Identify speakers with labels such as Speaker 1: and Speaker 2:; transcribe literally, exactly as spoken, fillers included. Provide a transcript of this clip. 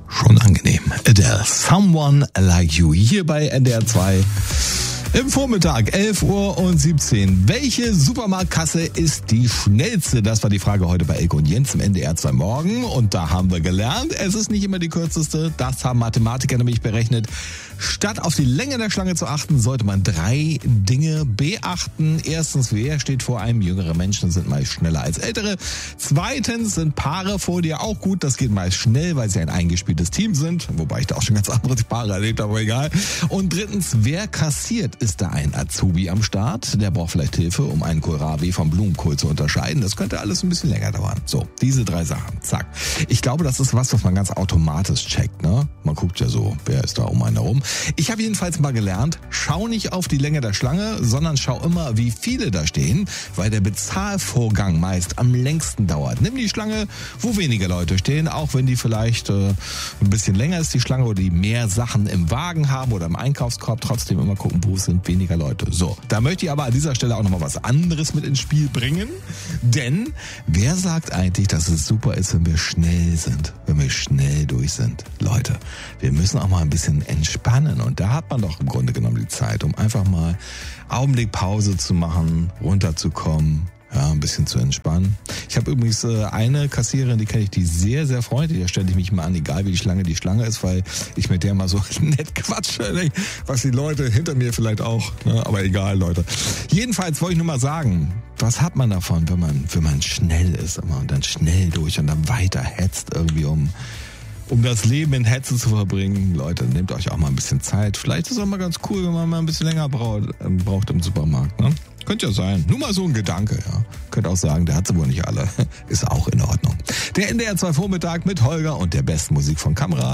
Speaker 1: Schon angenehm. Adele, Someone Like You, hier bei N D R zwei. Im Vormittag, elf Uhr und siebzehn. Welche Supermarktkasse ist die schnellste? Das war die Frage heute bei Elke und Jens im N D R zwei Morgen. Und da haben wir gelernt, es ist nicht immer die kürzeste. Das haben Mathematiker nämlich berechnet. Statt auf die Länge der Schlange zu achten, sollte man drei Dinge beachten. Erstens, wer steht vor einem? Jüngere Menschen sind meist schneller als ältere. Zweitens sind Paare vor dir auch gut. Das geht meist schnell, weil sie ein eingespieltes Team sind. Wobei ich da auch schon ganz andere Paare erlebt habe, aber egal. Und drittens, wer kassiert? Ist da ein Azubi am Start? Der braucht vielleicht Hilfe, um einen Kohlrabi vom Blumenkohl zu unterscheiden. Das könnte alles ein bisschen länger dauern. So, diese drei Sachen. Zack. Ich glaube, das ist was, was man ganz automatisch checkt, ne? Man guckt ja so, wer ist da um einen herum. Ich habe jedenfalls mal gelernt, schau nicht auf die Länge der Schlange, sondern schau immer, wie viele da stehen, weil der Bezahlvorgang meist am längsten dauert. Nimm die Schlange, wo weniger Leute stehen, auch wenn die vielleicht äh, ein bisschen länger ist, die Schlange, oder die mehr Sachen im Wagen haben oder im Einkaufskorb. Trotzdem immer gucken, wo sind weniger Leute. So, da möchte ich aber an dieser Stelle auch nochmal was anderes mit ins Spiel bringen. Denn wer sagt eigentlich, dass es super ist, wenn wir schnell sind, wenn wir schnell durch sind? Leute, wir müssen auch mal ein bisschen entspannen. Und da hat man doch im Grunde genommen die Zeit, um einfach mal Augenblick Pause zu machen, runterzukommen, ja, ein bisschen zu entspannen. Ich habe übrigens äh, eine Kassiererin, die kenne ich, die sehr, sehr freundlich. Da stelle ich mich mal an, egal wie die Schlange die Schlange ist, weil ich mit der mal so nett quatsche, was die Leute hinter mir vielleicht auch, ne? Aber egal, Leute. Jedenfalls wollte ich nur mal sagen, was hat man davon, wenn man, wenn man schnell ist immer und dann schnell durch und dann weiter hetzt irgendwie um... Um das Leben in Hetze zu verbringen, Leute, nehmt euch auch mal ein bisschen Zeit. Vielleicht ist es auch mal ganz cool, wenn man mal ein bisschen länger braucht, braucht im Supermarkt. Ne? Könnte ja sein. Nur mal so ein Gedanke. Ja. Könnt auch sagen, der hat sie wohl nicht alle. Ist auch in Ordnung. Der N D R zwei Vormittag mit Holger und der besten Musik von Kamera.